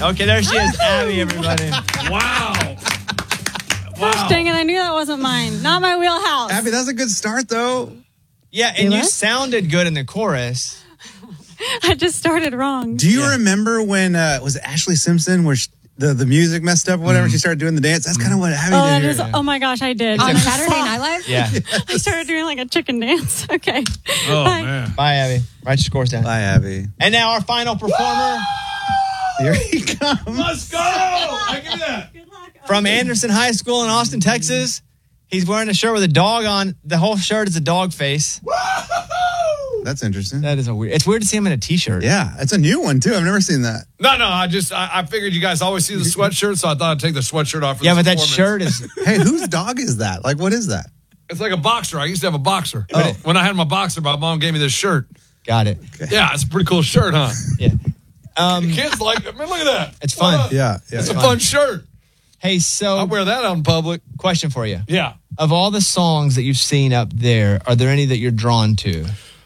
Okay, there she is, Abby, everybody. Wow. Gosh dang it, I knew that wasn't mine. Not my wheelhouse. Abby, that's a good start, though. Yeah, and you sounded good in the chorus. I just started wrong. Do you remember when, was it Ashley Simpson, where the music messed up or whatever, she started doing the dance? That's kind of what Abby did here. Oh my gosh, I did. On Saturday Night Live? Yeah. I started doing like a chicken dance. Okay. Oh, Bye. man. Bye, Abby. Write your scores down. Bye, Abby. And now our final performer. Here he comes. Let's go. I get that. From Anderson High School in Austin, Texas. He's wearing a shirt with a dog on. The whole shirt is a dog face. That's interesting. That is it's weird to see him in a t-shirt. Yeah, it's a new one, too. I've never seen that. No, I figured you guys always see the sweatshirt, so I thought I'd take the sweatshirt off for Yeah, this but that performance. shirt is... Hey, whose dog is that? Like, what is that? It's like a boxer. I used to have a boxer. Oh. When I had my boxer, my mom gave me this shirt. Got it. Yeah, it's a pretty cool shirt, huh? Yeah. Kids like it. Man, look at that. It's fun. Yeah. It's a fun shirt. Hey, so... I'll wear that out in public. Question for you. Yeah. Of all the songs that you've seen up there, are there any that you're drawn to?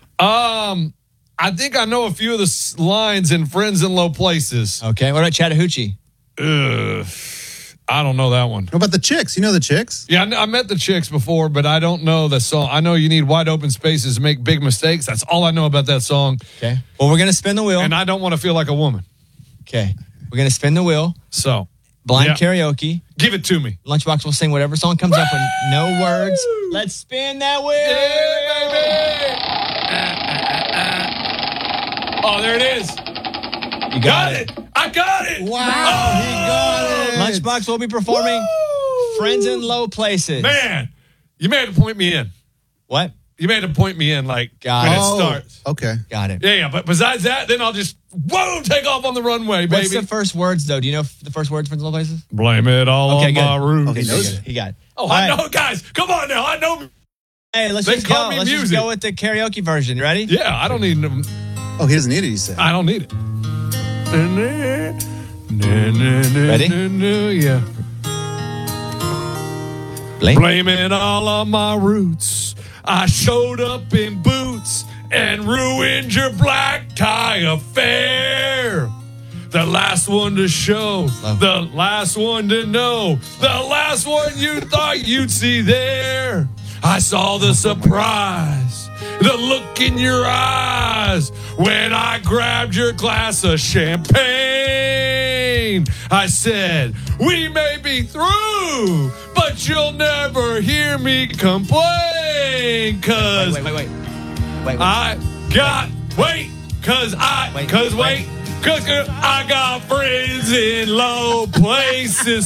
I think I know a few of the lines in Friends in Low Places. Okay. What about Chattahoochee? I don't know that one. What about the Chicks? You know the Chicks? Yeah, I met the Chicks before, but I don't know the song. I know you need wide open spaces to make big mistakes. That's all I know about that song. Okay. Well, we're going to spin the wheel. And I don't want to feel like a woman. Okay. We're going to spin the wheel. So. Blind Yeah. karaoke. Give it to me. Lunchbox will sing whatever song comes up with no words. Let's spin that wheel. Yeah, baby. Oh, there it is. You got it. I got it. Wow, he got it. Lunchbox will be performing Friends in Low Places. Man, you may have to point me in. What? You may have to point me in, like, Got when it. it starts. Okay. Got it. Yeah, but besides that, then I'll just, take off on the runway, baby. What's the first words, though? Do you know the first words, Friends in Low Places? Blame it all Okay, on good. my roots. Okay, knows it. He got it. Oh, All I right. know, guys. Come on now. I know. Hey, let's They just call go. me Let's just music. go with the karaoke version. You ready? Yeah, I don't need them. Oh, he doesn't need it, you said. I don't need it. Ready? Yeah. Blink. Blame it all on my roots. I showed up in boots and ruined your black tie affair. The last one to show, the last one to know, the last one you thought you'd see there. I saw the surprise, the look in your eyes when I grabbed your glass of champagne. I said, we may be through, but you'll never hear me complain. Cause Wait. I got, cause I got friends in low places.